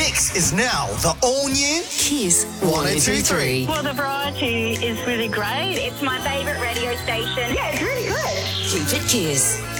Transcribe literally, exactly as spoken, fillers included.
mix is now the all-new Kiss one oh two three. Well, the variety is really great. It's my favourite radio station. Yeah, it's really good. Keep it Kiss.